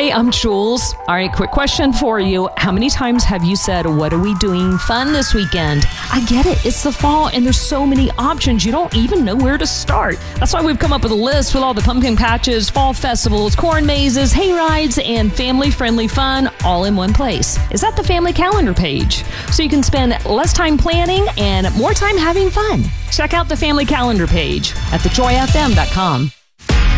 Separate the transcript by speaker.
Speaker 1: Hey, I'm Jules. All right, quick question for you. How many times have you said, what are we doing fun this weekend? I get it. It's the fall and there's so many options. You don't even know where to start. That's why we've come up with a list with all the pumpkin patches, fall festivals, corn mazes, hay rides, and family-friendly fun all in one place. Is that the family calendar page? So you can spend less time planning and more time having fun. Check out the family calendar page at thejoyfm.com.